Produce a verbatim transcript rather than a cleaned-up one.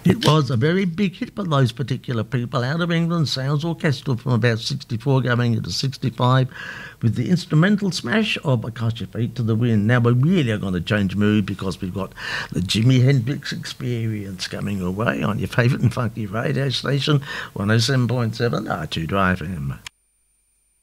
It was a very big hit by those particular people out of England, sounds orchestral from about sixty-four going into sixty-five, with the instrumental smash of I Cast Your Feet to the Wind. Now we really are going to change mood because we've got the Jimi Hendrix Experience coming away on your favourite and funky radio station, one oh seven point seven R two Drive F M.